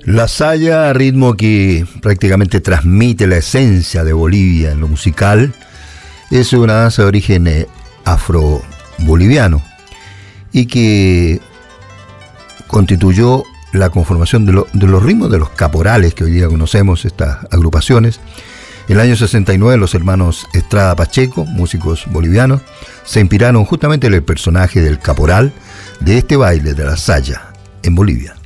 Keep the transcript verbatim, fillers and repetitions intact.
La saya, ritmo que prácticamente transmite la esencia de Bolivia en lo musical, es una danza de origen eh, afro-boliviano y que constituyó la conformación de, lo, de los ritmos de los caporales que hoy día conocemos, estas agrupaciones. En el año sesenta y nueve los hermanos Estrada Pacheco, músicos bolivianos, se inspiraron justamente en el personaje del caporal de este baile de la saya en Bolivia.